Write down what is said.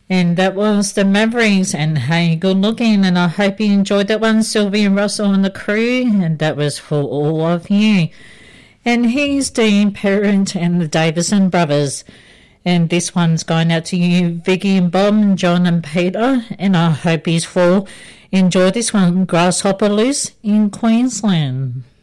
And that was the Mavericks, and hey, good looking, and I hope you enjoyed that one, Sylvie and Russell and the crew, and that was for all of you. And here's Dean Parent and the Davison brothers, and this one's going out to you, Vicky and Bob and John and Peter, and I hope you all enjoy this one, Grasshopper Loose in Queensland.